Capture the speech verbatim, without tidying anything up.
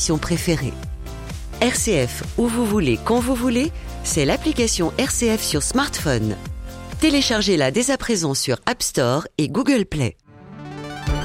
préférée. R C F où vous voulez, quand vous voulez, c'est l'application R C F sur smartphone. Téléchargez-la dès à présent sur App Store et Google Play.